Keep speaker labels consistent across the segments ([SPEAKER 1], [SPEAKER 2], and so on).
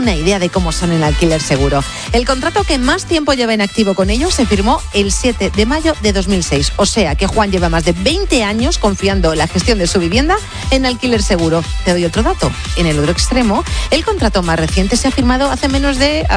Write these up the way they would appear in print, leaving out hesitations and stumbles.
[SPEAKER 1] una idea de cómo son en Alquiler Seguro. El contrato que más tiempo lleva en activo con ellos se firmó el 7 de mayo de 2006. O sea que Juan lleva más de 20 años confiando la gestión de su vivienda en Alquiler Seguro. Te doy otro dato. En el otro extremo, el contrato más reciente se ha firmado hace menos de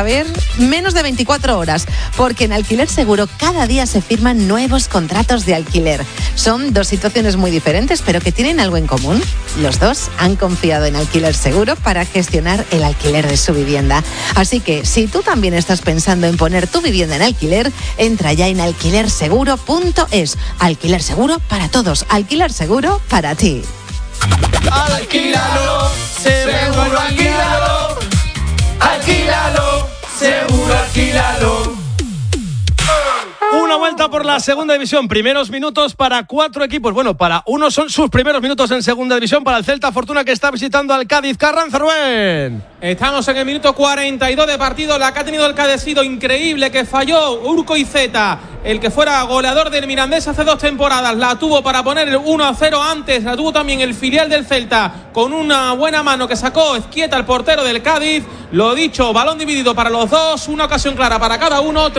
[SPEAKER 1] 24 horas. Porque en Alquiler Seguro cada día se firman nuevos contratos de alquiler. Son dos situaciones muy diferentes, pero que tienen algo en común. Los dos han confiado en Alquiler Seguro para gestionar el alquiler de su vivienda. Así que, si tú también estás pensando en poner tu vivienda en alquiler, entra ya en alquilerseguro.es. Alquiler seguro para todos, alquiler seguro para ti.
[SPEAKER 2] Alquílalo, seguro alquílalo. Alquílalo, seguro alquílalo.
[SPEAKER 3] Una vuelta por la segunda división. Primeros minutos para 4 equipos. Bueno, para uno son sus primeros minutos en segunda división. Para el Celta Fortuna, que está visitando al Cádiz. Carranza, Rubén.
[SPEAKER 4] Estamos en el minuto 42 de partido. La que ha tenido el Cádiz ha sido increíble, que falló Urkoizeta, el que fuera goleador del Mirandés hace 2 temporadas. La tuvo para poner el 1-0 antes. La tuvo también el filial del Celta con una buena mano que sacó Ezquieta, el portero del Cádiz. Lo dicho, balón dividido para los dos. Una ocasión clara para cada uno.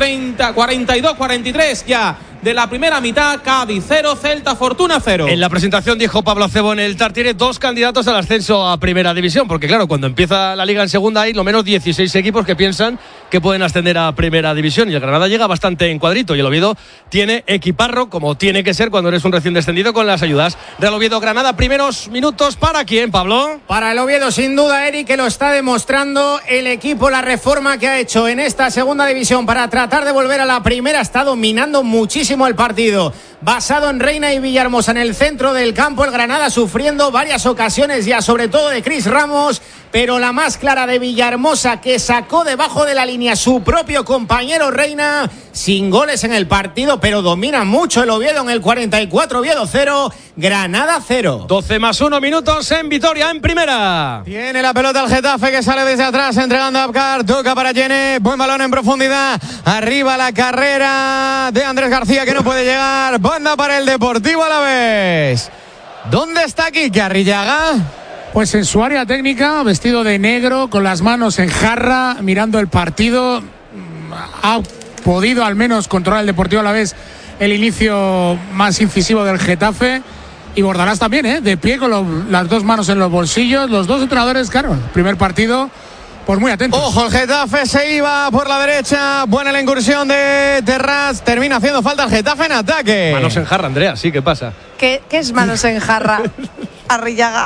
[SPEAKER 4] 42-43 ya de la primera mitad. Cádiz 0, Celta Fortuna 0.
[SPEAKER 3] En la presentación dijo Pablo Acebo en el Tartiere 2 candidatos al ascenso a primera división, porque claro, cuando empieza la liga en segunda hay lo menos 16 equipos que piensan que pueden ascender a primera división, y el Granada llega bastante en cuadrito, y el Oviedo tiene equiparro, como tiene que ser cuando eres un recién descendido, con las ayudas. Real Oviedo Granada, primeros minutos ¿para quién, Pablo?
[SPEAKER 5] Para el Oviedo, sin duda, Eric, que lo está demostrando el equipo. La reforma que ha hecho en esta segunda división para tratar de volver a la primera está dominando muchísimo el partido. Basado en Reina y Villahermosa en el centro del campo, el Granada sufriendo varias ocasiones ya, sobre todo de Cris Ramos, pero la más clara de Villahermosa, que sacó debajo de la línea su propio compañero Reina, sin goles en el partido, pero domina mucho el Oviedo en el 44. Oviedo 0, Granada 0.
[SPEAKER 3] 12+1 minutos en Vitoria, en primera.
[SPEAKER 6] Tiene la pelota el Getafe, que sale desde atrás entregando a Abkar, toca para Yene, buen balón en profundidad, arriba la carrera de Andrés García, que no puede llegar, banda para el Deportivo Alavés. ¿Dónde está Quique Arrillaga?
[SPEAKER 7] Pues en su área técnica, vestido de negro, con las manos en jarra, mirando el partido. Ha podido al menos controlar el Deportivo Alavés el inicio más incisivo del Getafe. Y Bordalás también, de pie con las 2 manos en los bolsillos. Los 2 entrenadores, claro, primer partido, pues muy atentos.
[SPEAKER 6] Ojo, el Getafe se iba por la derecha. Buena la incursión de Terraz. Termina haciendo falta el Getafe en ataque.
[SPEAKER 3] Manos en jarra, Andrea, sí, ¿qué pasa?
[SPEAKER 1] ¿Qué es manos en jarra, Arrillaga?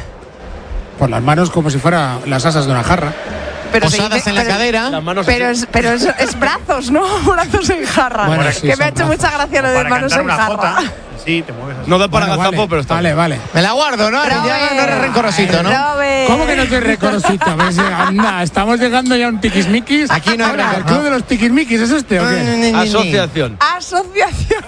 [SPEAKER 7] Por las manos como si fueran las asas de una jarra.
[SPEAKER 1] Pero
[SPEAKER 6] posadas en la cadera.
[SPEAKER 3] Las manos
[SPEAKER 1] pero es brazos, ¿no? Brazos en jarra.
[SPEAKER 7] Bueno, sí,
[SPEAKER 1] que me ha hecho
[SPEAKER 7] brazos.
[SPEAKER 1] mucha gracia lo de manos en jarra.
[SPEAKER 2] Sí, te mueves así.
[SPEAKER 3] No da para
[SPEAKER 7] Bueno,
[SPEAKER 3] gazapo, pero está
[SPEAKER 7] Vale, vale.
[SPEAKER 6] Me la guardo, ¿no? Arrillaga no eres rencorosito, ¿no?
[SPEAKER 7] ¿Cómo que no estoy recorosito? Anda, estamos llegando ya a un tiquismiquis.
[SPEAKER 6] Aquí no hay
[SPEAKER 7] Ahora,
[SPEAKER 6] rencor,
[SPEAKER 7] ¿el club
[SPEAKER 6] ¿no?
[SPEAKER 7] de los tiquismiquis es este o qué?
[SPEAKER 3] Asociación.
[SPEAKER 1] Asociación.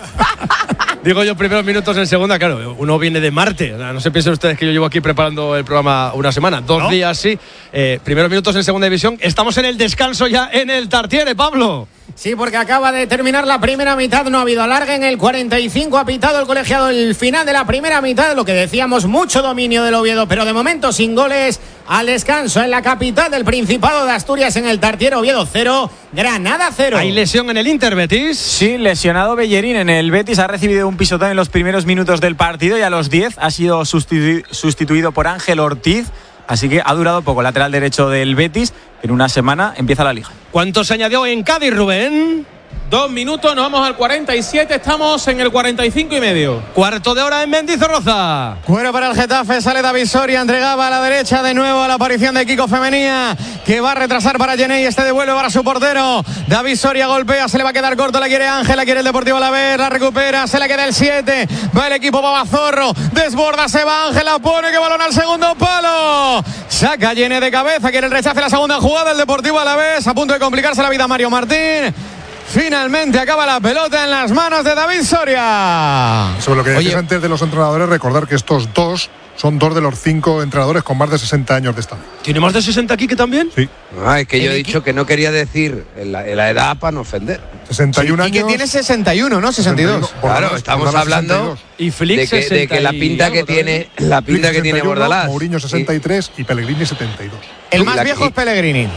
[SPEAKER 3] Digo yo, primeros minutos en segunda, claro, uno viene de Marte. No se piensen ustedes que yo llevo aquí preparando el programa una semana, 2 días sí. Primeros minutos en segunda división. Estamos en el descanso ya en el Tartiere, Pablo.
[SPEAKER 5] Sí, porque acaba de terminar la primera mitad, no ha habido alargue. En el 45 ha pitado el colegiado el final de la primera mitad. Lo que decíamos, mucho dominio del Oviedo, pero de momento sin goles. Al descanso en la capital del Principado de Asturias, en el Tartiere. Oviedo 0, Granada 0.
[SPEAKER 3] ¿Hay lesión en el Inter, Betis?
[SPEAKER 8] Sí, lesionado Bellerín en el Betis. Ha recibido un pisotón en los primeros minutos del partido y a los 10 ha sido sustituido por Ángel Ortiz. Así que ha durado poco, lateral derecho del Betis. En una semana empieza la liga.
[SPEAKER 3] ¿Cuánto se añadió en Cádiz, Rubén?
[SPEAKER 4] 2 minutos, nos vamos al 47, estamos en el 45 y medio.
[SPEAKER 3] Cuarto de hora en Mendizorroza.
[SPEAKER 6] Cuero para el Getafe, sale David Soria, entregaba a la derecha de nuevo a la aparición de Kiko Femenía, que va a retrasar para Jenny, este devuelve para su portero. David Soria golpea, se le va a quedar corto, la quiere Ángel, la quiere el Deportivo Alavés, la recupera, se la queda el 7, va el equipo Babazorro, desborda, se va Ángel, la pone, que balón al segundo palo. Saca Jenny de cabeza, quiere el rechace, la segunda jugada, el Deportivo Alavés, a punto de complicarse la vida Mario Martín. Finalmente acaba la pelota en las manos de David Soria.
[SPEAKER 9] Sobre lo que decías antes de los entrenadores, recordar que estos 2 son 2 de los 5 entrenadores con más de 60 años de estado.
[SPEAKER 3] ¿Tiene más de 60 aquí que también?
[SPEAKER 9] Sí.
[SPEAKER 10] Es que yo he dicho que no quería decir la edad para no ofender.
[SPEAKER 9] 61
[SPEAKER 6] y
[SPEAKER 9] años.
[SPEAKER 6] que tiene 61, ¿no? 62.
[SPEAKER 10] Claro, estamos hablando
[SPEAKER 3] y Flick
[SPEAKER 10] de que la pinta que tiene, la pinta que tiene Bordalás.
[SPEAKER 9] Mourinho 63 y Pellegrini 72.
[SPEAKER 6] El más viejo es Pellegrini.